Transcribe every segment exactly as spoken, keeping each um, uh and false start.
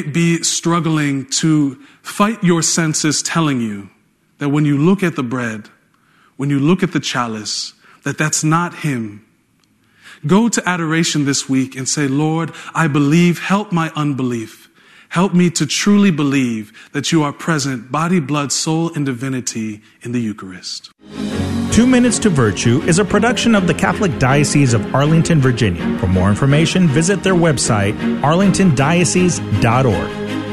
Be struggling to fight your senses telling you that when you look at the bread, when you look at the chalice, that that's not him. Go to adoration this week and say, Lord, I believe, help my unbelief. Help me to truly believe that you are present, body, blood, soul, and divinity in the Eucharist. Two Minutes to Virtue is a production of the Catholic Diocese of Arlington, Virginia. For more information, visit their website, arlington diocese dot org.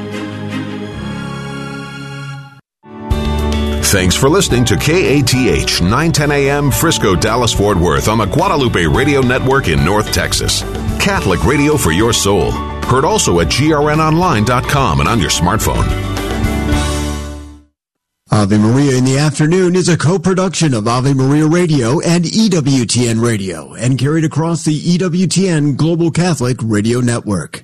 Thanks for listening to K A T H nine ten A M Frisco, Dallas, Fort Worth on the Guadalupe Radio Network in North Texas. Catholic radio for your soul. Heard also at G R N online dot com and on your smartphone. Ave Maria in the Afternoon is a co-production of Ave Maria Radio and E W T N Radio and carried across the E W T N Global Catholic Radio Network.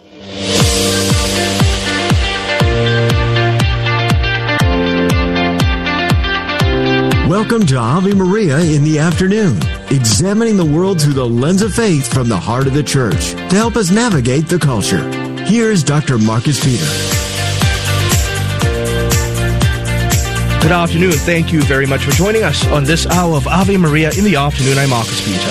Welcome to Ave Maria in the Afternoon, examining the world through the lens of faith from the heart of the Church to help us navigate the culture. Here's Doctor Marcus Peter. Good afternoon. Thank you very much for joining us on this hour of Ave Maria in the Afternoon. I'm Marcus Peter.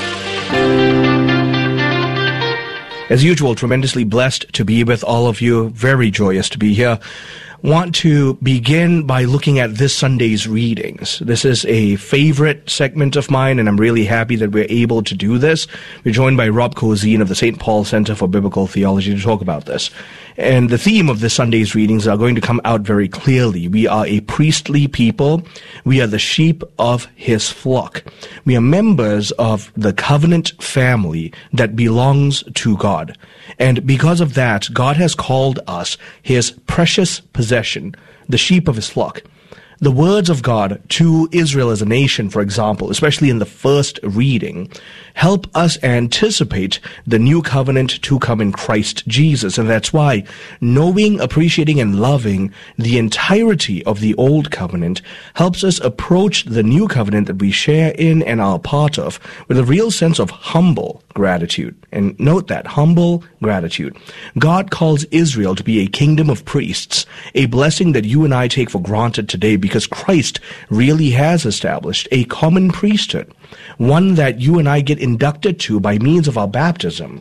As usual, tremendously blessed to be with all of you. Very joyous to be here. Want to begin by looking at this Sunday's readings. This is a favorite segment of mine, and I'm really happy that we're able to do this. We're joined by Rob Cozine of the Saint Paul Center for Biblical Theology to talk about this. And the theme of this Sunday's readings are going to come out very clearly. We are a priestly people. We are the sheep of his flock. We are members of the covenant family that belongs to God. And because of that, God has called us his precious possession, the sheep of his flock. The words of God to Israel as a nation, for example, especially in the first reading, help us anticipate the new covenant to come in Christ Jesus. And that's why knowing, appreciating, and loving the entirety of the old covenant helps us approach the new covenant that we share in and are a part of with a real sense of humble gratitude. And note that, humble gratitude. God calls Israel to be a kingdom of priests, a blessing that you and I take for granted today because Christ really has established a common priesthood, one that you and I get inducted to by means of our baptism.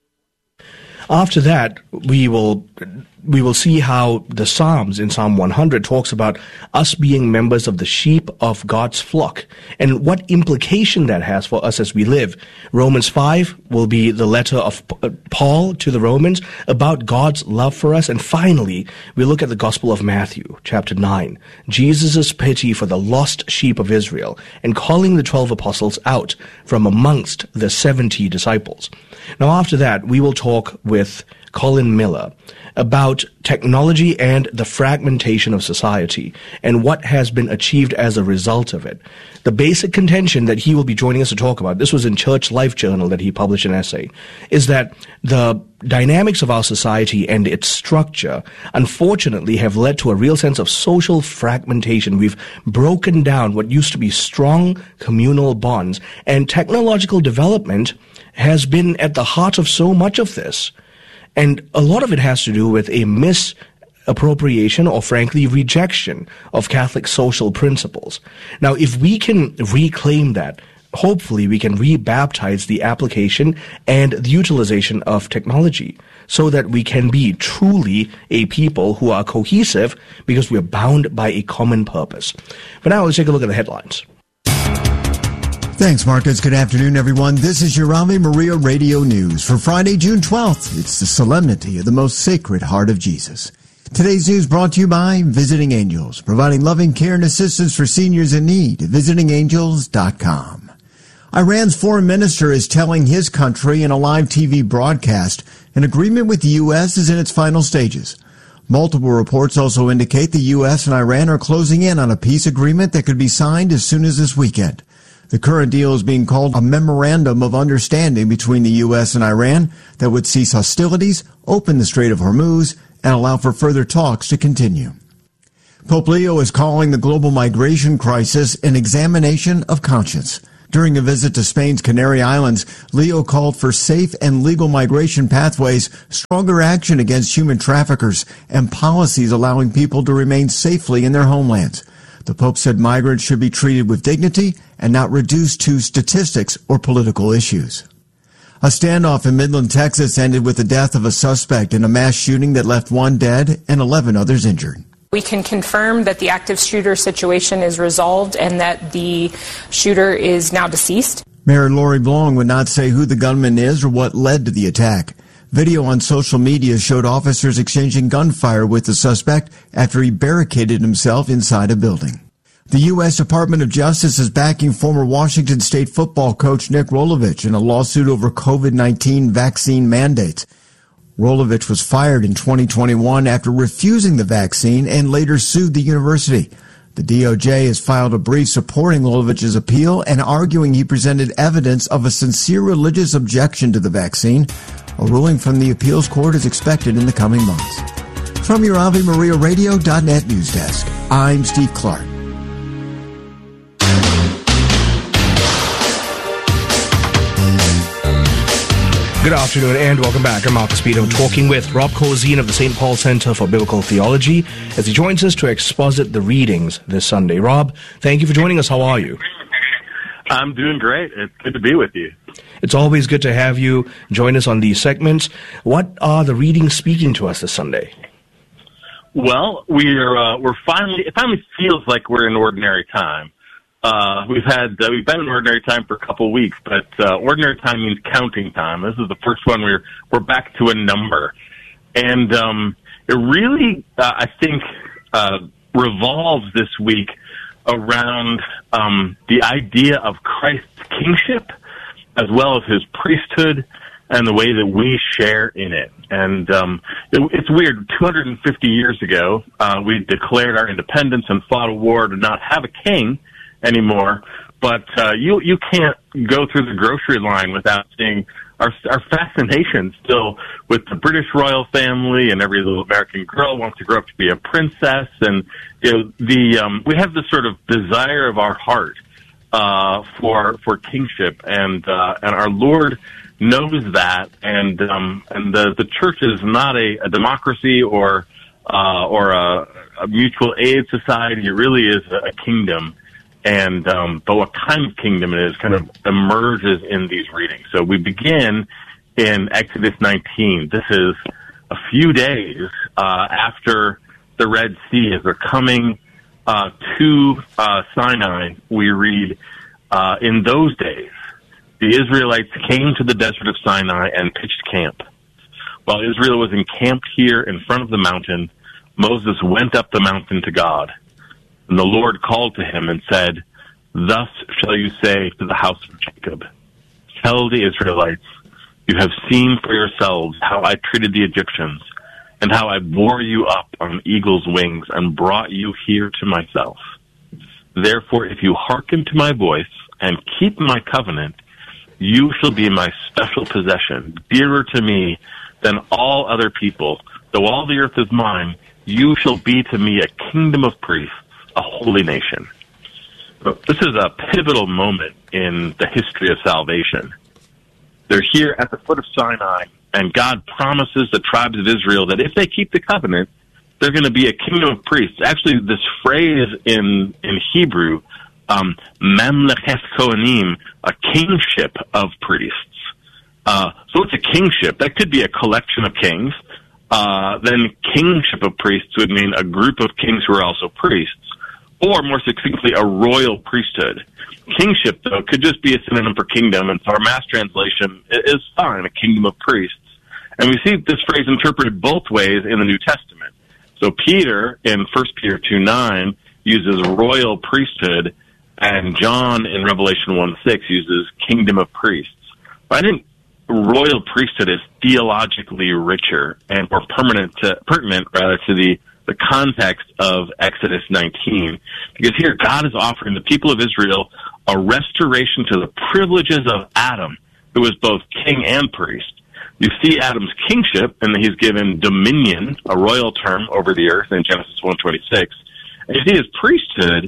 After that, we will we will see how the Psalms in Psalm one hundred talks about us being members of the sheep of God's flock and what implication that has for us as we live. Romans five will be the letter of Paul to the Romans about God's love for us. And finally, we look at the Gospel of Matthew, chapter nine, Jesus' pity for the lost sheep of Israel and calling the twelve apostles out from amongst the seventy disciples. Now, after that, we will talk with Colin Miller about technology and the fragmentation of society and what has been achieved as a result of it. The basic contention that he will be joining us to talk about, this was in Church Life Journal that he published an essay, is that the dynamics of our society and its structure, unfortunately, have led to a real sense of social fragmentation. We've broken down what used to be strong communal bonds, and technological development has been at the heart of so much of this. And a lot of it has to do with a misappropriation or, frankly, rejection of Catholic social principles. Now, if we can reclaim that, hopefully we can rebaptize the application and the utilization of technology so that we can be truly a people who are cohesive because we are bound by a common purpose. But now let's take a look at the headlines. Thanks, Marcus. Good afternoon, everyone. This is your Ave Maria Radio News for Friday, June twelfth. It's the Solemnity of the Most Sacred Heart of Jesus. Today's news brought to you by Visiting Angels, providing loving care and assistance for seniors in need. visiting angels dot com. Iran's foreign minister is telling his country in a live T V broadcast an agreement with the U S is in its final stages. Multiple reports also indicate the U S and Iran are closing in on a peace agreement that could be signed as soon as this weekend. The current deal is being called a memorandum of understanding between the U S and Iran that would cease hostilities, open the Strait of Hormuz, and allow for further talks to continue. Pope Leo is calling the global migration crisis an examination of conscience. During a visit to Spain's Canary Islands, Leo called for safe and legal migration pathways, stronger action against human traffickers, and policies allowing people to remain safely in their homelands. The Pope said migrants should be treated with dignity and not reduced to statistics or political issues. A standoff in Midland, Texas ended with the death of a suspect in a mass shooting that left one dead and eleven others injured. We can confirm that the active shooter situation is resolved and that the shooter is now deceased. Mayor Lori Blong would not say who the gunman is or what led to the attack. Video on social media showed officers exchanging gunfire with the suspect after he barricaded himself inside a building. The U S Department of Justice is backing former Washington State football coach Nick Rolovich in a lawsuit over COVID nineteen vaccine mandates. Rolovich was fired in twenty twenty-one after refusing the vaccine and later sued the university. The D O J has filed a brief supporting Rolovich's appeal and arguing he presented evidence of a sincere religious objection to the vaccine. A ruling from the appeals court is expected in the coming months. From your Ave Maria Radio dot net news desk, I'm Steve Clark. Good afternoon and welcome back. I'm Marcus Speedo, talking with Rob Cozine of the Saint Paul Center for Biblical Theology as he joins us to exposit the readings this Sunday. Rob, thank you for joining us. How are you? I'm doing great. It's good to be with you. It's always good to have you join us on these segments. What are the readings speaking to us this Sunday? Well, we're uh, we're finally. It finally feels like we're in ordinary time. Uh, we've had uh, we've been in ordinary time for a couple of weeks, but uh, ordinary time means counting time. This is the first one we're we're back to a number, and um, it really uh, I think uh, revolves this week around um, the idea of Christ's kingship as well as his priesthood and the way that we share in it. And um, it, it's weird. two hundred fifty years ago, uh, we declared our independence and fought a war to not have a king anymore, but uh, you you can't go through the grocery line without seeing our our fascination still with the British royal family, and every little American girl wants to grow up to be a princess, and you know the um, we have this sort of desire of our heart uh, for for kingship, and uh, and our Lord knows that, and um, and the the church is not a, a democracy or uh, or a, a mutual aid society. It really is a, a kingdom. And um, but what kind of kingdom it is kind of emerges in these readings. So we begin in Exodus nineteen. This is a few days uh, after the Red Sea. As they're coming uh, to uh, Sinai, we read, uh, in those days, the Israelites came to the desert of Sinai and pitched camp. While Israel was encamped here in front of the mountain, Moses went up the mountain to God. And the Lord called to him and said, "Thus shall you say to the house of Jacob, tell the Israelites, you have seen for yourselves how I treated the Egyptians, and how I bore you up on eagle's wings and brought you here to myself. Therefore, if you hearken to my voice and keep my covenant, you shall be my special possession, dearer to me than all other people. Though all the earth is mine, you shall be to me a kingdom of priests, a holy nation." This is a pivotal moment in the history of salvation. They're here at the foot of Sinai, and God promises the tribes of Israel that if they keep the covenant, they're going to be a kingdom of priests. Actually, this phrase in, in Hebrew, um, Mamlechet Kohanim, a kingship of priests. Uh, so it's a kingship. That could be a collection of kings. Uh, then kingship of priests would mean a group of kings who are also priests. Or, more succinctly, a royal priesthood. Kingship, though, could just be a synonym for kingdom, and so our mass translation is fine, a kingdom of priests. And we see this phrase interpreted both ways in the New Testament. So Peter, in First Peter two nine, uses royal priesthood, and John, in Revelation one six, uses kingdom of priests. But I think royal priesthood is theologically richer and more permanent to, pertinent, rather, to the the context of Exodus nineteen, because here God is offering the people of Israel a restoration to the privileges of Adam, who was both king and priest. You see Adam's kingship, and he's given dominion, a royal term, over the earth in Genesis one twenty-six. And you see his priesthood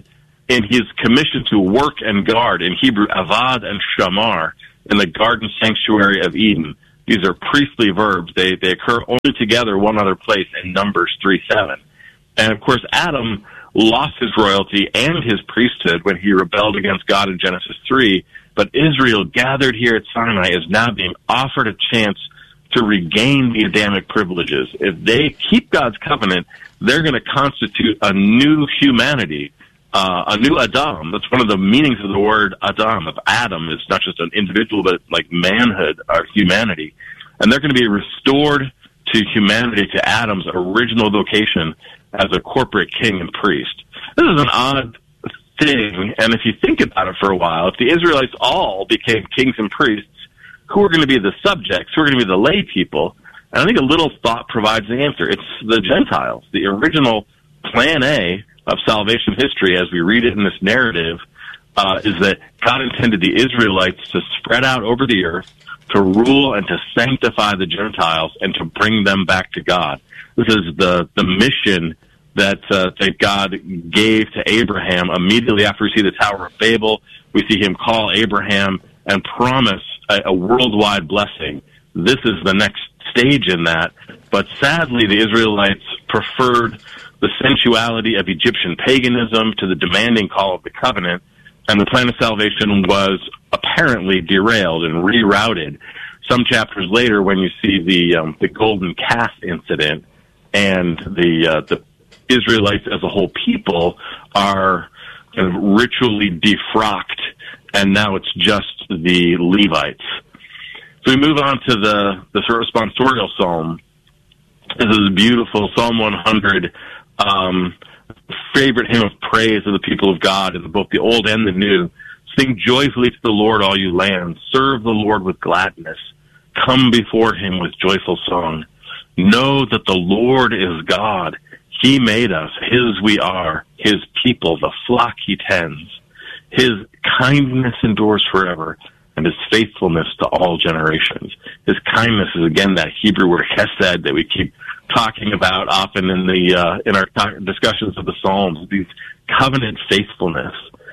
and he is commissioned to work and guard, in Hebrew, avad and shamar, in the garden sanctuary of Eden. These are priestly verbs. They they occur only together one other place in Numbers three seven. And, of course, Adam lost his royalty and his priesthood when he rebelled against God in Genesis three, but Israel, gathered here at Sinai, is now being offered a chance to regain the Adamic privileges. If they keep God's covenant, they're going to constitute a new humanity, uh, a new Adam. That's one of the meanings of the word Adam, of Adam. It's not just an individual, but like manhood or humanity. And they're going to be restored to humanity, to Adam's original vocation as a corporate king and priest. This is an odd thing, and if you think about it for a while, if the Israelites all became kings and priests, who are going to be the subjects? Who are going to be the lay people? And I think a little thought provides the answer. It's the Gentiles. The original plan A of salvation history, as we read it in this narrative, uh, is that God intended the Israelites to spread out over the earth, to rule and to sanctify the Gentiles, and to bring them back to God. This is the, the mission that, uh, that God gave to Abraham immediately after we see the Tower of Babel. We see him call Abraham and promise a, a worldwide blessing. This is the next stage in that. But sadly, the Israelites preferred the sensuality of Egyptian paganism to the demanding call of the covenant, and the plan of salvation was apparently derailed and rerouted. Some chapters later, when you see the um, the golden calf incident, and the uh, the Israelites as a whole people are kind of ritually defrocked, and now it's just the Levites. So we move on to the, the responsorial psalm. This is beautiful. Psalm one hundred, um, favorite hymn of praise of the people of God in both the Old and the New. Sing joyfully to the Lord, all you lands. Serve the Lord with gladness. Come before him with joyful song. Know that the Lord is God. He made us. His we are. His people, the flock he tends. His kindness endures forever, and his faithfulness to all generations. His kindness is, again, that Hebrew word chesed that we keep talking about often in the uh, in our discussions of the Psalms, these covenant faithfulness.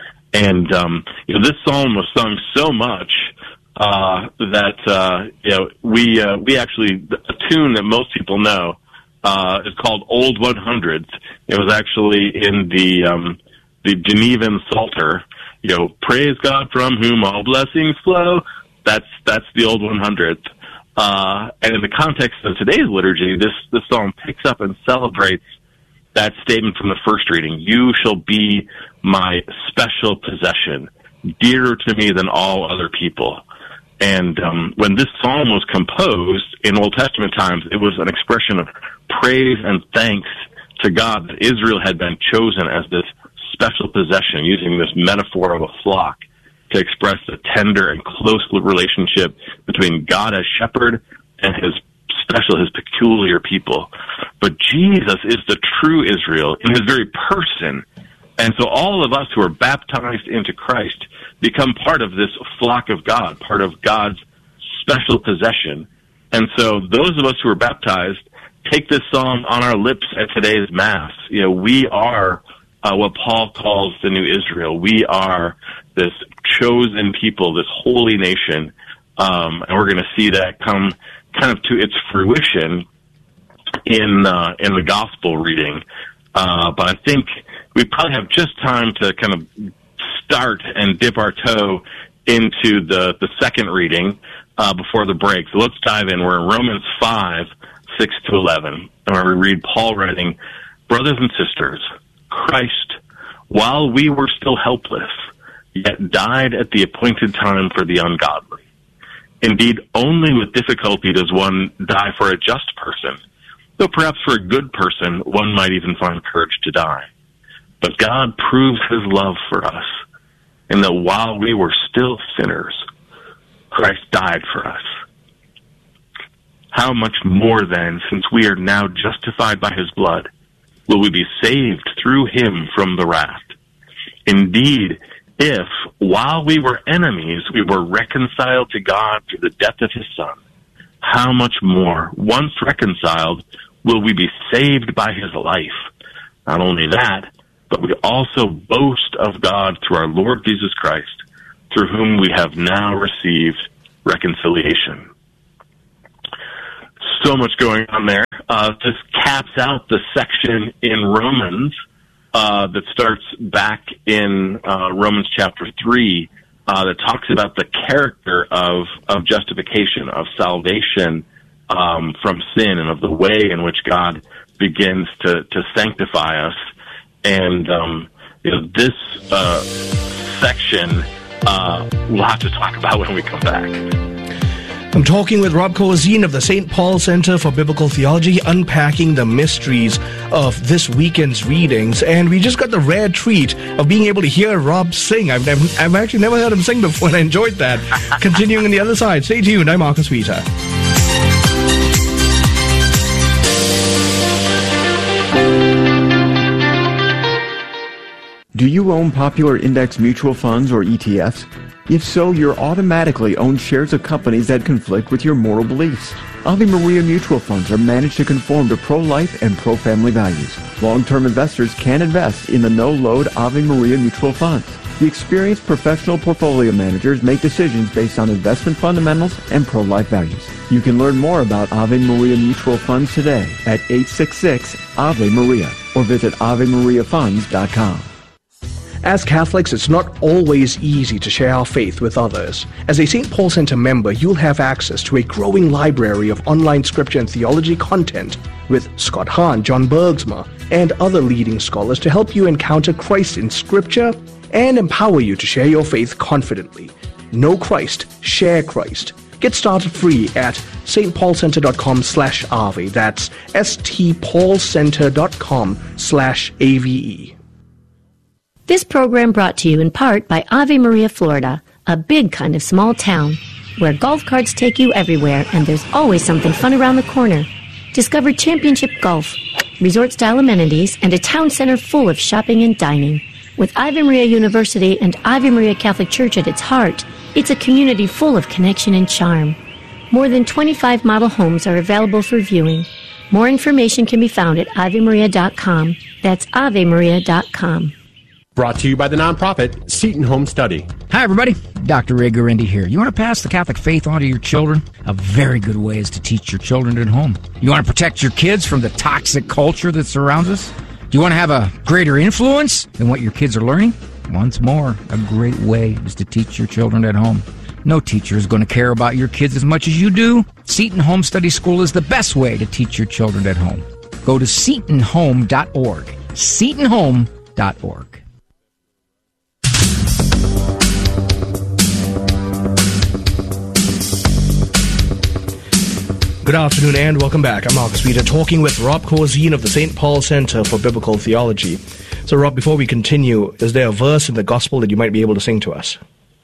And um, you know, this psalm was sung so much uh, that uh, you know we uh, we actually, a tune that most people know uh, is called Old one hundreds. It was actually in the um, the Genevan Psalter. You know, praise God from whom all blessings flow. That's that's the Old one hundredth. Uh, and in the context of today's liturgy, this this psalm picks up and celebrates that statement from the first reading. You shall be my special possession, dearer to me than all other people. And um, when this psalm was composed in Old Testament times, it was an expression of praise and thanks to God that Israel had been chosen as this special possession, using this metaphor of a flock to express the tender and close relationship between God as shepherd and his special, his peculiar people. But Jesus is the true Israel in his very person. And so all of us who are baptized into Christ become part of this flock of God, part of God's special possession. And so those of us who are baptized take this song on our lips at today's Mass. You know, we are Uh, what Paul calls the new Israel. We are this chosen people, this holy nation, um, and we're going to see that come kind of to its fruition in uh, in the gospel reading. Uh, but I think we probably have just time to kind of start and dip our toe into the, the second reading uh, before the break. So let's dive in. We're in Romans five, six to eleven, and where we read Paul writing, "Brothers and sisters, Christ, while we were still helpless, yet died at the appointed time for the ungodly. Indeed, only with difficulty does one die for a just person, though perhaps for a good person one might even find courage to die. But God proves his love for us, in that while we were still sinners, Christ died for us. How much more then, since we are now justified by his blood, will we be saved through him from the wrath? Indeed, if, while we were enemies, we were reconciled to God through the death of his Son, how much more, once reconciled, will we be saved by his life? Not only that, but we also boast of God through our Lord Jesus Christ, through whom we have now received reconciliation. So much going on there. Uh, this caps out the section in Romans uh, that starts back in uh, Romans chapter three uh, that talks about the character of, of justification, of salvation um, from sin, and of the way in which God begins to, to sanctify us. And um, you know, this uh, section uh, we'll have to talk about when we come back. I'm talking with Rob Corazine of the Saint Paul Center for Biblical Theology, unpacking the mysteries of this weekend's readings. And we just got the rare treat of being able to hear Rob sing. I've, never, I've actually never heard him sing before, and I enjoyed that. Continuing on the other side. Stay tuned. I'm Marcus Wheater. Do you own popular index mutual funds or E T Fs? If so, you're automatically owned shares of companies that conflict with your moral beliefs. Ave Maria mutual funds are managed to conform to pro-life and pro-family values. Long-term investors can invest in the no-load Ave Maria mutual funds. The experienced professional portfolio managers make decisions based on investment fundamentals and pro-life values. You can learn more about Ave Maria mutual funds today at eight six six Ave Maria or visit ave maria funds dot com. As Catholics, it's not always easy to share our faith with others. As a Saint Paul Center member, you'll have access to a growing library of online scripture and theology content with Scott Hahn, John Bergsma, and other leading scholars to help you encounter Christ in scripture and empower you to share your faith confidently. Know Christ, share Christ. Get started free at stpaulcenter.com slash Ave. That's stpaulcenter.com slash A V E. This program brought to you in part by Ave Maria, Florida, a big kind of small town where golf carts take you everywhere and there's always something fun around the corner. Discover championship golf, resort-style amenities, and a town center full of shopping and dining. With Ave Maria University and Ave Maria Catholic Church at its heart, it's a community full of connection and charm. More than twenty-five model homes are available for viewing. More information can be found at ave maria dot com. That's ave maria dot com. Brought to you by the nonprofit Seton Home Study. Hi, everybody. Doctor Ray Guarendi here. You want to pass the Catholic faith on to your children? A very good way is to teach your children at home. You want to protect your kids from the toxic culture that surrounds us? Do you want to have a greater influence than what your kids are learning? Once more, a great way is to teach your children at home. No teacher is going to care about your kids as much as you do. Seton Home Study School is the best way to teach your children at home. Go to seton home dot org. seton home dot org. Good afternoon and welcome back. I'm Marcus Wheater, talking with Rob Corazine of the Saint Paul Center for Biblical Theology. So, Rob, before we continue, is there a verse in the Gospel that you might be able to sing to us?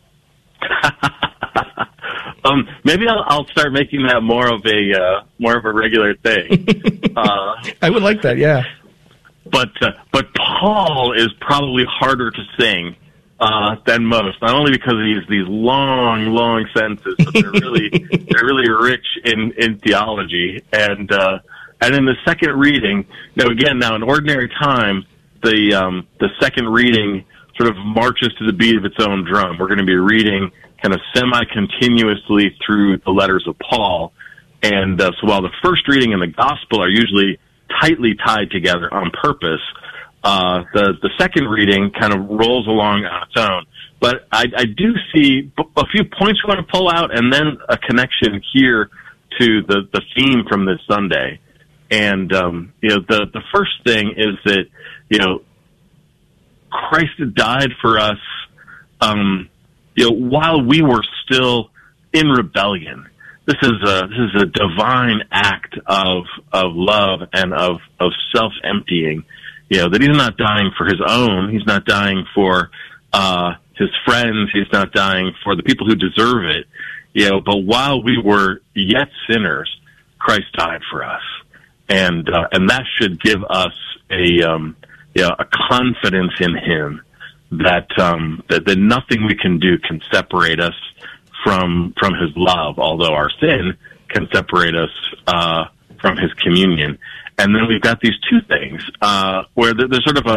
um, maybe I'll, I'll start making that more of a uh, more of a regular thing. uh, I would like that, yeah. But uh, but Paul is probably harder to sing Uh, than most, not only because of these these long, long sentences, but they're really they're really rich in, in theology. And uh, and in the second reading, now again, now in ordinary time, the um, the second reading sort of marches to the beat of its own drum. We're going to be reading kind of semi-continuously through the letters of Paul, and uh, so while the first reading and the gospel are usually tightly tied together on purpose, Uh, the, the second reading kind of rolls along on its own. But I, I do see a few points we want to pull out and then a connection here to the, the theme from this Sunday. And, um, you know, the, the first thing is that, you know, Christ died for us, um, you know, while we were still in rebellion. This is a, this is a divine act of, of love and of, of self-emptying. You know, that he's not dying for his own. He's not dying for uh, his friends. He's not dying for the people who deserve it. You know, but while we were yet sinners, Christ died for us, and uh, and that should give us a um, you know, a confidence in Him that um, that that nothing we can do can separate us from from His love. Although our sin can separate us uh, from His communion. And then we've got these two things uh, where there's sort of a,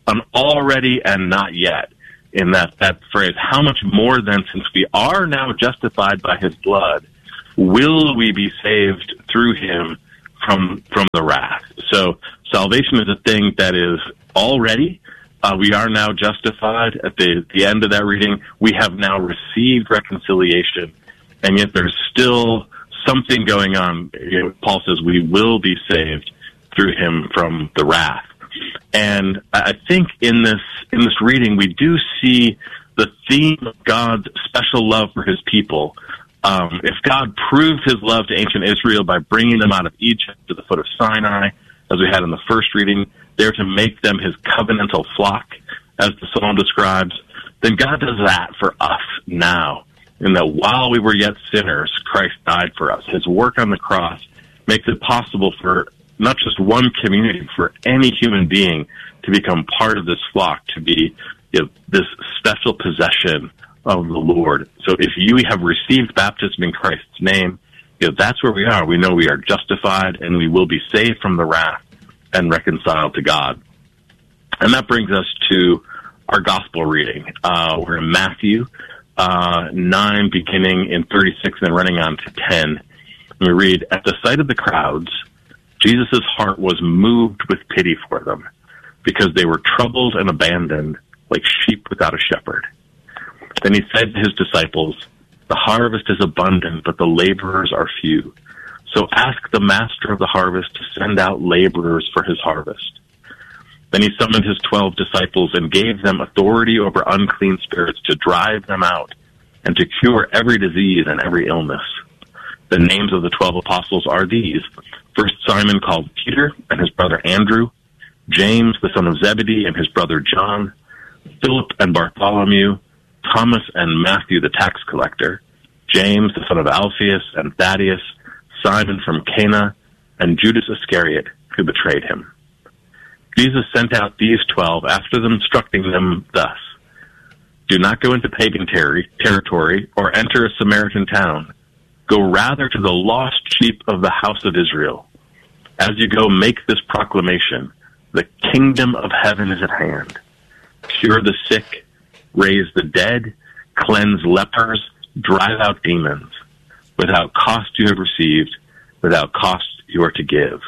an already and not yet in that, that phrase. How much more then, since we are now justified by his blood, will we be saved through him from from the wrath? So salvation is a thing that is already. Uh, we are now justified. At the, the end of that reading, we have now received reconciliation, and yet there's still something going on. You know, Paul says we will be saved through him from the wrath. And I think in this in this reading, we do see the theme of God's special love for his people. Um, if God proved his love to ancient Israel by bringing them out of Egypt to the foot of Sinai, as we had in the first reading, there to make them his covenantal flock, as the psalm describes, then God does that for us now, in that while we were yet sinners, Christ died for us. His work on the cross makes it possible for not just one community, for any human being to become part of this flock, to be, you know, this special possession of the Lord. So if you have received baptism in Christ's name, you know, that's where we are. We know we are justified, and we will be saved from the wrath and reconciled to God. And that brings us to our gospel reading. Uh, we're in Matthew uh, nine, beginning in thirty-six and running on to ten. And we read, "At the sight of the crowds, Jesus' heart was moved with pity for them, because they were troubled and abandoned, like sheep without a shepherd. Then he said to his disciples, 'The harvest is abundant, but the laborers are few. So ask the master of the harvest to send out laborers for his harvest.' Then he summoned his twelve disciples and gave them authority over unclean spirits to drive them out and to cure every disease and every illness. The names of the twelve apostles are these: first Simon called Peter and his brother Andrew, James the son of Zebedee and his brother John, Philip and Bartholomew, Thomas and Matthew the tax collector, James the son of Alphaeus and Thaddeus, Simon from Cana, and Judas Iscariot, who betrayed him. Jesus sent out these twelve after them, instructing them thus: 'Do not go into pagan ter- territory or enter a Samaritan town. Go rather to the lost sheep of the house of Israel. As you go, make this proclamation: the kingdom of heaven is at hand. Cure the sick, raise the dead, cleanse lepers, drive out demons. Without cost you have received, without cost you are to give.'"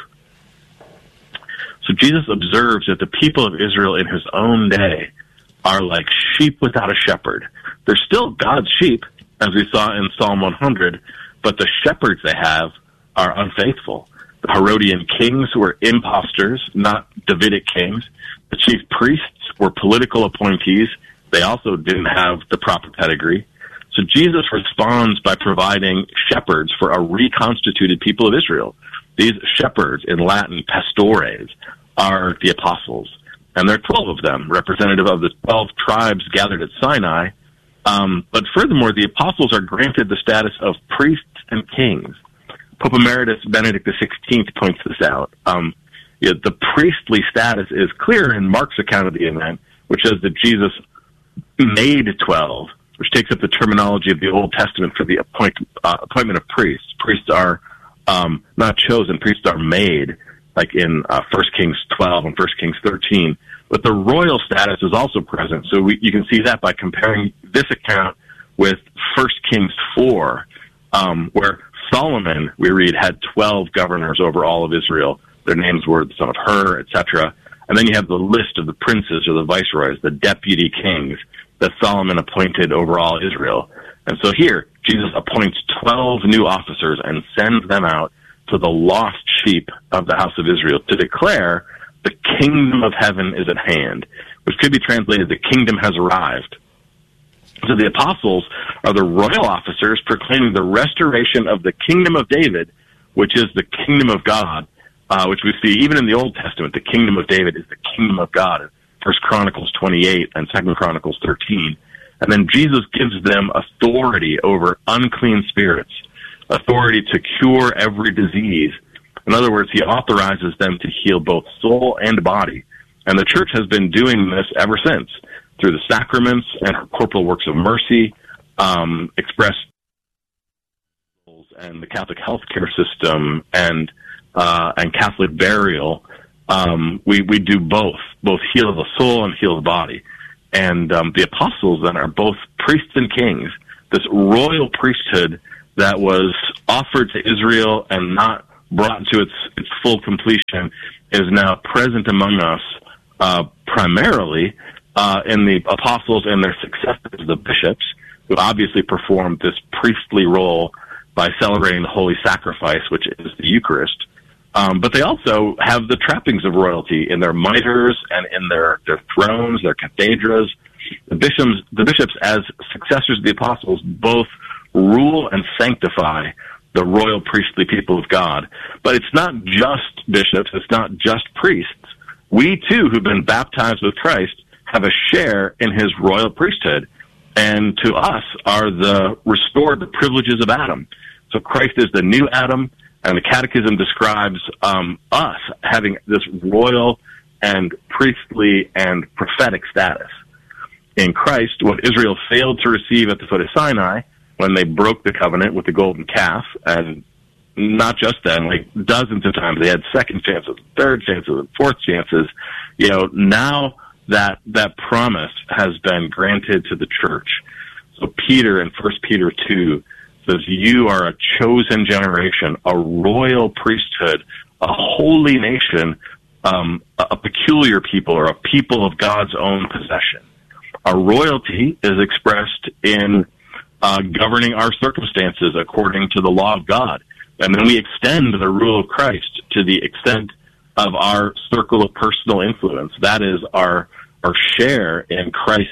So Jesus observes that the people of Israel in his own day are like sheep without a shepherd. They're still God's sheep, as we saw in Psalm one hundred, but the shepherds they have are unfaithful. The Herodian kings were impostors, not Davidic kings. The chief priests were political appointees. They also didn't have the proper pedigree. So Jesus responds by providing shepherds for a reconstituted people of Israel. These shepherds, in Latin, pastores, are the apostles. And there are twelve of them, representative of the twelve tribes gathered at Sinai. Um, but furthermore, the apostles are granted the status of priests and kings. Pope Emeritus Benedict the sixteenth points this out. Um, you know, the priestly status is clear in Mark's account of the event, which says that Jesus made twelve, which takes up the terminology of the Old Testament for the appoint, uh, appointment of priests. Priests are um, not chosen, priests are made, like in uh, First Kings twelve and First Kings thirteen. But the royal status is also present. So we, you can see that by comparing this account with First Kings four, um, where Solomon, we read, had twelve governors over all of Israel. Their names were the son of Hur, et cetera. And then you have the list of the princes or the viceroys, the deputy kings that Solomon appointed over all Israel. And so here, Jesus appoints twelve new officers and sends them out to the lost sheep of the house of Israel to declare the kingdom of heaven is at hand, which could be translated, the kingdom has arrived. So the apostles are the royal officers proclaiming the restoration of the kingdom of David, which is the kingdom of God, uh, which we see even in the Old Testament. The kingdom of David is the kingdom of God. First Chronicles twenty-eight and Second Chronicles thirteen. And then Jesus gives them authority over unclean spirits, authority to cure every disease. In other words, he authorizes them to heal both soul and body. And the church has been doing this ever since, through the sacraments and her corporal works of mercy, um, expressed and the Catholic healthcare system and uh, and Catholic burial. Um, we, we do both, both heal the soul and heal the body. And um, the apostles then are both priests and kings. This royal priesthood that was offered to Israel and not brought to its, its full completion is now present among us uh, primarily uh, in the apostles and their successors, the bishops, who obviously performed this priestly role by celebrating the holy sacrifice, which is the Eucharist. Um, but they also have the trappings of royalty in their mitres and in their, their thrones, their cathedrals. The bishops, the bishops, as successors of the apostles, both rule and sanctify the royal priestly people of God. But it's not just bishops, it's not just priests. We, too, who've been baptized with Christ, have a share in his royal priesthood, and to us are the restored the privileges of Adam. So Christ is the new Adam, and the Catechism describes um, us having this royal and priestly and prophetic status. In Christ, what Israel failed to receive at the foot of Sinai, when they broke the covenant with the golden calf, and not just then, like dozens of times, they had second chances, third chances, and fourth chances. You know, now that that promise has been granted to the church. So Peter in First Peter two says, you are a chosen generation, a royal priesthood, a holy nation, um, a peculiar people, or a people of God's own possession. Our royalty is expressed in uh, governing our circumstances according to the law of God. And then we extend the rule of Christ to the extent of our circle of personal influence. That is our our share in Christ's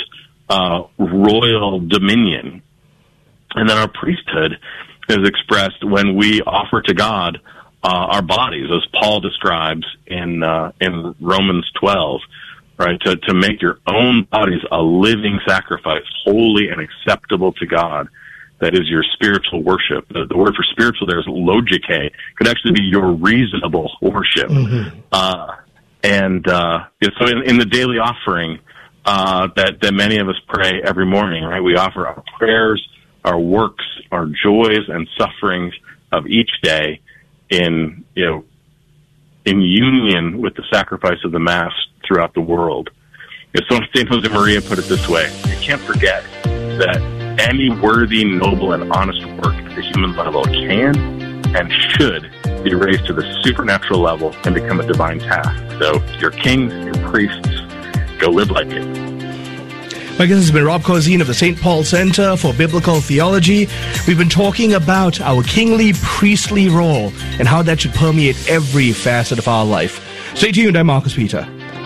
uh, royal dominion. And then our priesthood is expressed when we offer to God uh, our bodies, as Paul describes in uh, in Romans twelve, right? To, to make your own bodies a living sacrifice, holy and acceptable to God. That is your spiritual worship. The, the word for spiritual there is logike. Could actually be your reasonable worship. Mm-hmm. Uh, and uh, so in, in the daily offering uh, that, that many of us pray every morning, right? We offer our prayers, our works, our joys and sufferings of each day in, you know, in union with the sacrifice of the Mass throughout the world. So Saint Josemaria put it this way: you can't forget that any worthy, noble, and honest work at the human level can and should be raised to the supernatural level and become a divine task. So your kings, your priests, go live like it. My guest has been Rob Corzine of the Saint Paul Center for Biblical Theology. We've been talking about our kingly, priestly role and how that should permeate every facet of our life. Stay tuned. I'm Marcus Peter.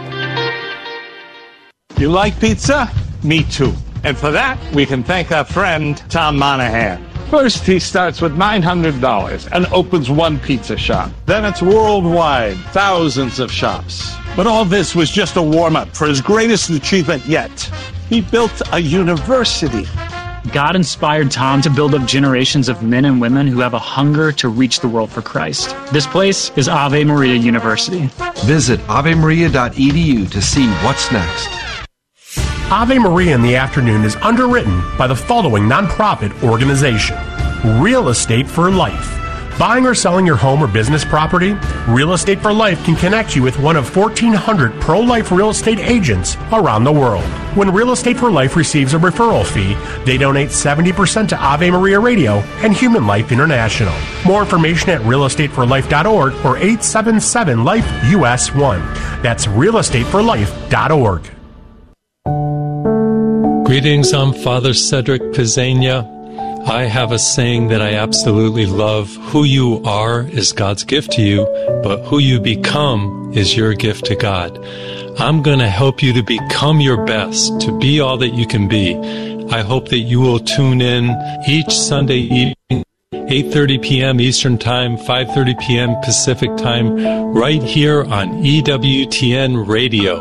You like pizza? Me too. And for that, we can thank our friend, Tom Monahan. First, he starts with nine hundred dollars and opens one pizza shop. Then it's worldwide, thousands of shops. But all this was just a warm-up for his greatest achievement yet. He built a university. God inspired Tom to build up generations of men and women who have a hunger to reach the world for Christ. This place is Ave Maria University. Visit ave maria dot e d u to see what's next. Ave Maria in the Afternoon is underwritten by the following nonprofit organization: Real Estate for Life. Buying or selling your home or business property? Real Estate for Life can connect you with one of fourteen hundred pro-life real estate agents around the world. When Real Estate for Life receives a referral fee, they donate seventy percent to Ave Maria Radio and Human Life International. More information at real estate for life dot org or eight seven seven life U S one. That's real estate for life dot org. Greetings, I'm Father Cedric Pizzania. I have a saying that I absolutely love. Who you are is God's gift to you, but who you become is your gift to God. I'm going to help you to become your best, to be all that you can be. I hope that you will tune in each Sunday evening, eight thirty p.m. Eastern Time, five thirty p.m. Pacific Time, right here on E W T N Radio.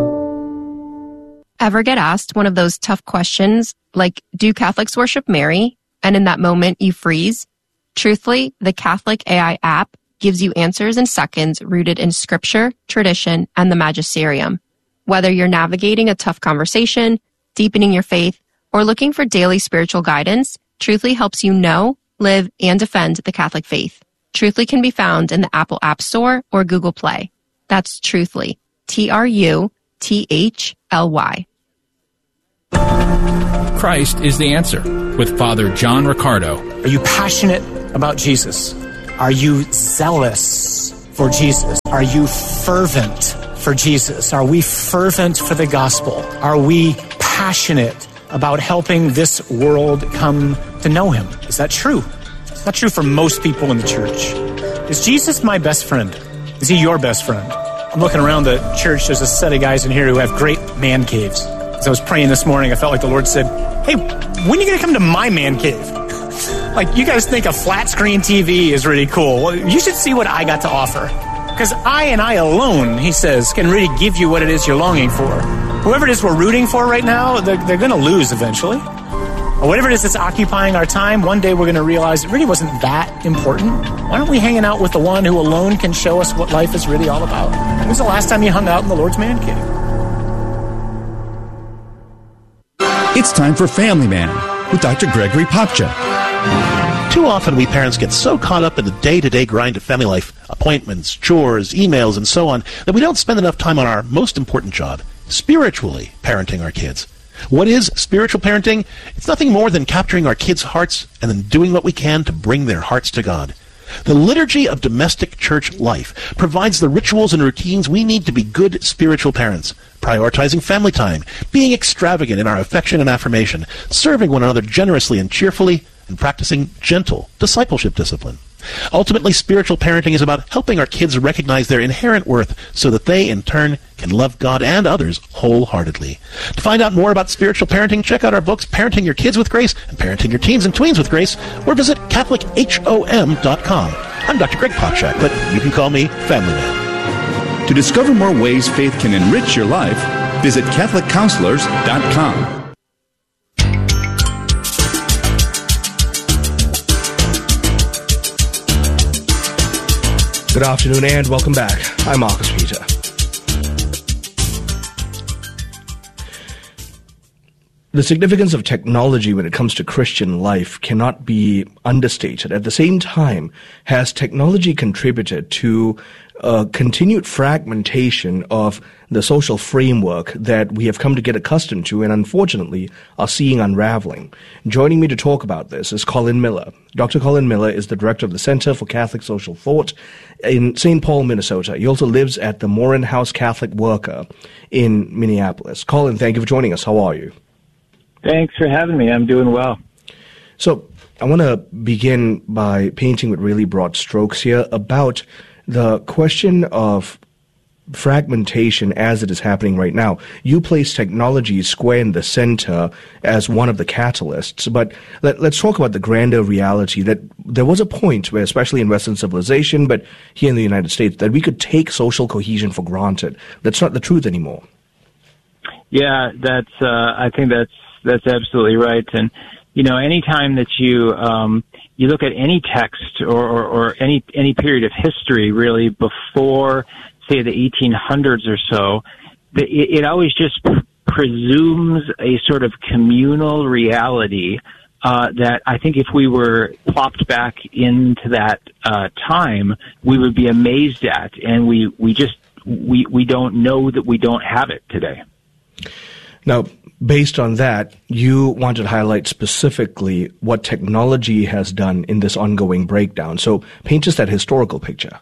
Ever get asked one of those tough questions like, do Catholics worship Mary? And in that moment, you freeze? Truthfully, the Catholic A I app gives you answers in seconds rooted in scripture, tradition, and the magisterium. Whether you're navigating a tough conversation, deepening your faith, or looking for daily spiritual guidance, Truthfully helps you know, live, and defend the Catholic faith. Truthfully can be found in the Apple App Store or Google Play. That's Truthly. T R U T H L Y. Christ is the answer with Father John Riccardo. Are you passionate about Jesus? Are you zealous for Jesus? Are you fervent for Jesus? Are we fervent for the gospel? Are we passionate about helping this world come to know him? Is that true? It's not true for most people in the church. Is Jesus my best friend? Is he your best friend? I'm looking around the church. There's a set of guys in here who have great man caves. As I was praying this morning, I felt like the Lord said, hey, when are you going to come to my man cave? Like, you guys think a flat screen T V is really cool. Well, you should see what I got to offer. Because I and I alone, he says, can really give you what it is you're longing for. Whoever it is we're rooting for right now, they're, they're going to lose eventually. Or whatever it is that's occupying our time, one day we're going to realize it really wasn't that important. Why aren't we hanging out with the one who alone can show us what life is really all about? When was the last time you hung out in the Lord's man cave? It's time for Family Man with Doctor Gregory Popcak. Too often we parents get so caught up in the day-to-day grind of family life, appointments, chores, emails, and so on, that we don't spend enough time on our most important job, spiritually parenting our kids. What is spiritual parenting? It's nothing more than capturing our kids' hearts and then doing what we can to bring their hearts to God. The liturgy of domestic church life provides the rituals and routines we need to be good spiritual parents, prioritizing family time, being extravagant in our affection and affirmation, serving one another generously and cheerfully, and practicing gentle discipleship discipline. Ultimately, spiritual parenting is about helping our kids recognize their inherent worth so that they, in turn, can love God and others wholeheartedly. To find out more about spiritual parenting, check out our books, Parenting Your Kids with Grace and Parenting Your Teens and Tweens with Grace, or visit Catholic H O M dot com. I'm Doctor Greg Popcak, but you can call me Family Man. To discover more ways faith can enrich your life, visit Catholic Counselors dot com. Good afternoon and welcome back. I'm Marcus Peter. The significance of technology when it comes to Christian life cannot be understated. At the same time, has technology contributed to a continued fragmentation of the social framework that we have come to get accustomed to and unfortunately are seeing unraveling? Joining me to talk about this is Colin Miller. Doctor Colin Miller is the director of the Center for Catholic Social Thought in Saint Paul, Minnesota. He also lives at the Morin House Catholic Worker in Minneapolis. Colin, thank you for joining us. How are you? Thanks for having me. I'm doing well. So I want to begin by painting with really broad strokes here about the question of fragmentation as it is happening right now. You place technology square in the center as one of the catalysts, but let, let's talk about the grander reality that there was a point where, especially in Western civilization, but here in the United States, that we could take social cohesion for granted. That's not the truth anymore. Yeah, that's. Uh, I think that's that's absolutely right. And you know, anytime that you um, you look at any text or, or, or any any period of history, really before, say, the eighteen hundreds or so, the, it, it always just pr- presumes a sort of communal reality uh, that I think if we were plopped back into that uh, time, we would be amazed at, and we we just we we don't know that we don't have it today. Now, based on that, you wanted to highlight specifically what technology has done in this ongoing breakdown. So paint us that historical picture.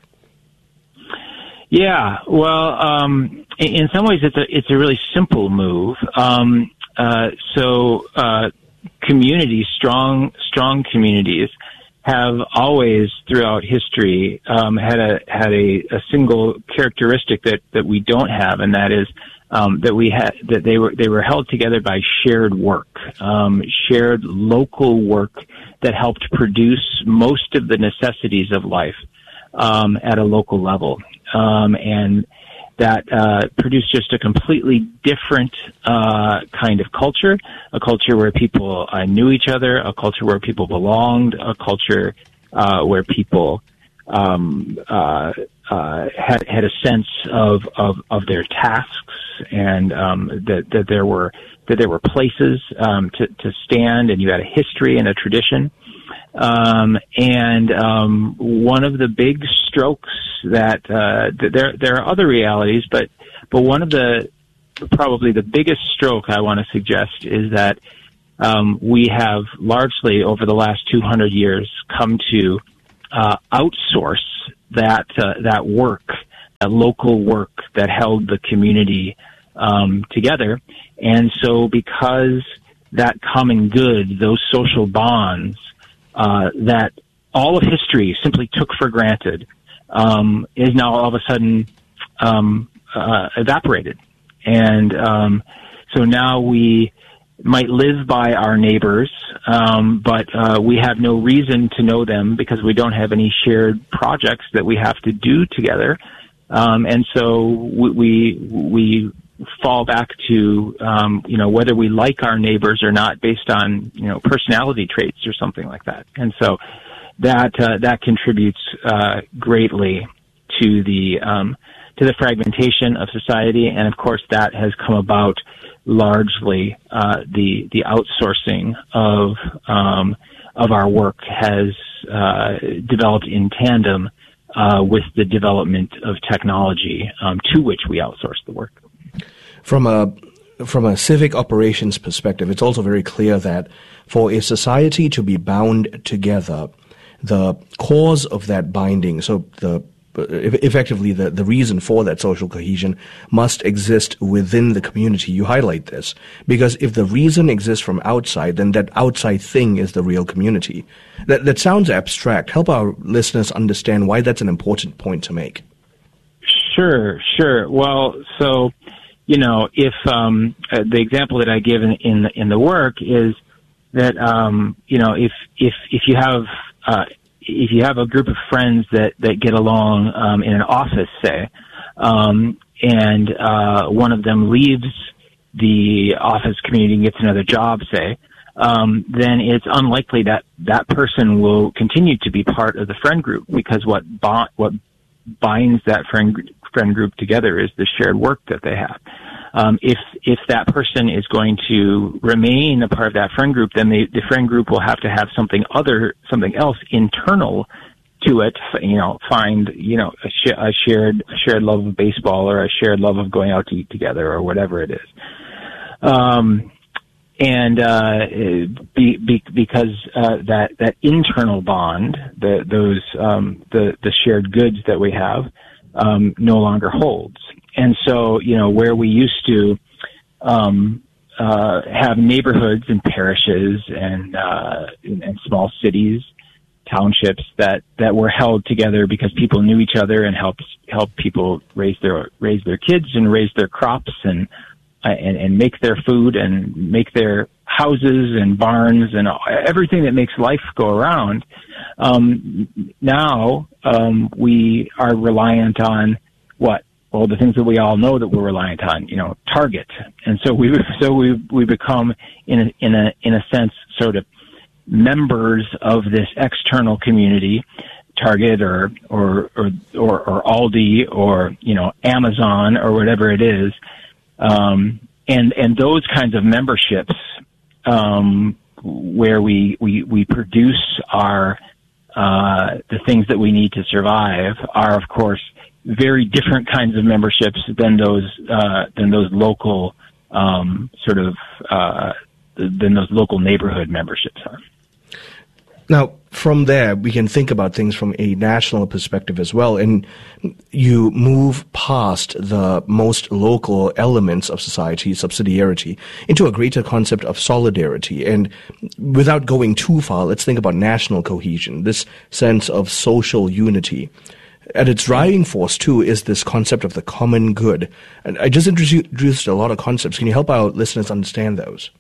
Yeah, well, um, in, in some ways, it's a it's a really simple move. Um, uh, so uh, communities, strong strong communities, have always throughout history um, had a had a, a single characteristic that, that we don't have, and that is um, that we had that they were they were held together by shared work, um, shared local work that helped produce most of the necessities of life um, at a local level. Um, and that uh, produced just a completely different uh, kind of culture, a culture where people uh, knew each other, a culture where people belonged, a culture uh, where people um, uh, uh, had had a sense of of, of their tasks, and um, that that there were that there were places um, to to stand, and you had a history and a tradition. Um, and um, one of the big strokes that uh, th- there there are other realities, but but one of the probably the biggest stroke I want to suggest is that um, we have largely over the last two hundred years come to uh, outsource that uh, that work, that local work that held the community um, together, and so because that common good, those social bonds. Uh, that all of history simply took for granted um, is now all of a sudden um, uh, evaporated. And um, so now we might live by our neighbors, um, but uh, we have no reason to know them because we don't have any shared projects that we have to do together. Um, and so we, we, we fall back to, um, you know, whether we like our neighbors or not based on, you know, personality traits or something like that. And so that, uh, that contributes, uh, greatly to the, um, to the fragmentation of society. And of course that has come about largely, uh, the, the outsourcing of, um, of our work has, uh, developed in tandem, uh, with the development of technology, um, to which we outsource the work. From a from a civic operations perspective, it's also very clear that for a society to be bound together, the cause of that binding, so the effectively the, the reason for that social cohesion must exist within the community. You highlight this because if the reason exists from outside, then that outside thing is the real community. That that sounds abstract. Help our listeners understand why that's an important point to make. Sure, sure. Well, so. You know, if um, uh, the example that I give in, in the in the work is that um, you know, if if if you have uh, if you have a group of friends that that get along um, in an office, say, um, and uh, one of them leaves the office community and gets another job, say, um, then it's unlikely that that person will continue to be part of the friend group because what bond what binds that friend friend group together is the shared work that they have. Um, if if that person is going to remain a part of that friend group, then the, the friend group will have to have something other, something else internal to it. You know, find you know a, sh- a shared a shared love of baseball or a shared love of going out to eat together or whatever it is. Um, and uh, be, be, because uh, that that internal bond, the, those um, the the shared goods that we have. Um, no longer holds. And so, you know, where we used to um, uh, have neighborhoods and parishes and, uh, and, and small cities, townships that, that were held together because people knew each other and helped help people raise their raise their kids and raise their crops and uh, and, and make their food and make their houses and barns and everything that makes life go around. Um, now, um, we are reliant on what? Well, the things that we all know that we're reliant on, you know, Target. And so we, so we, we become in a, in a, in a sense, sort of members of this external community, Target or, or, or, or, or Aldi or, you know, Amazon or whatever it is. Um, and, and those kinds of memberships, um, where we, we, we produce our, uh, the things that we need to survive are, of course, very different kinds of memberships than those, uh, than those local, um, sort of, uh, than those local neighborhood memberships are. Now, from there, we can think about things from a national perspective as well, and you move past the most local elements of society, subsidiarity, into a greater concept of solidarity. And without going too far, let's think about national cohesion, this sense of social unity. At its driving force, too, is this concept of the common good. And I just introduced a lot of concepts. Can you help our listeners understand those?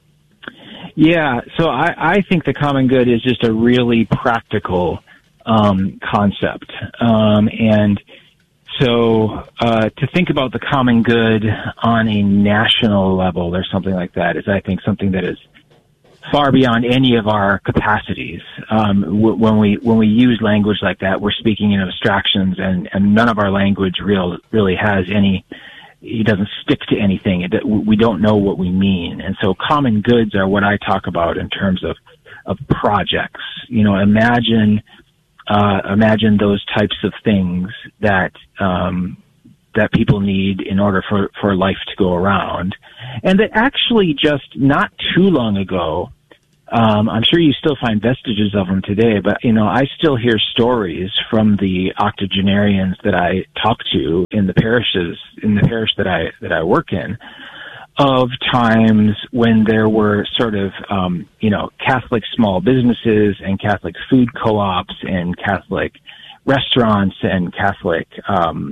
Yeah, so I, I think the common good is just a really practical um, concept. Um, and so uh, to think about the common good on a national level or something like that is, I think, something that is far beyond any of our capacities. Um, w- when we when we use language like that, we're speaking in abstractions, and, and none of our language real really has any. It doesn't stick to anything. It, we don't know what we mean, and so common goods are what I talk about in terms of of projects. You know, imagine uh, imagine those types of things that. Um, that people need in order for, for life to go around. And that actually just not too long ago, um, I'm sure you still find vestiges of them today, but, you know, I still hear stories from the octogenarians that I talk to in the parishes, in the parish that I, that I work in, of times when there were sort of, um, you know, Catholic small businesses and Catholic food co-ops and Catholic restaurants and Catholic, um,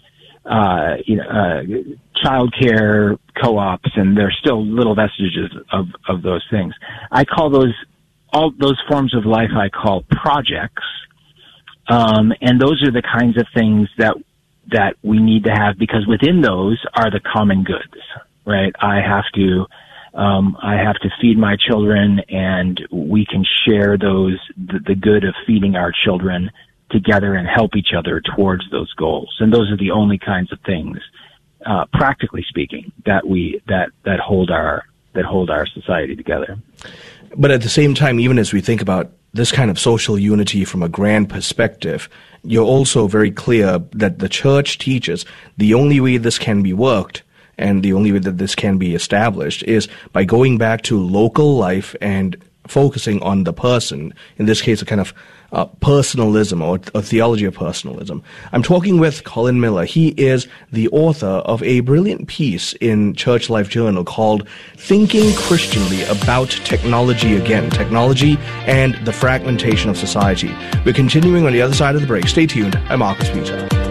uh, you know, uh, childcare co-ops, and there's still little vestiges of, of those things. I call those, all those forms of life I call projects. Um, and those are the kinds of things that, that we need to have, because within those are the common goods, right? I have to, um, I have to feed my children, and we can share those, the, the good of feeding our children together and help each other towards those goals. And those are the only kinds of things, uh, practically speaking, that we, that, that hold our, that hold our society together. But at the same time, even as we think about this kind of social unity from a grand perspective, you're also very clear that the church teaches the only way this can be worked and the only way that this can be established is by going back to local life and focusing on the person, in this case, a kind of uh, personalism or a theology of personalism. I'm talking with Colin Miller. He is the author of a brilliant piece in Church Life Journal called Thinking Christianly About Technology Again, Technology and the Fragmentation of Society. We're continuing on the other side of the break. Stay tuned. I'm Marcus Peter.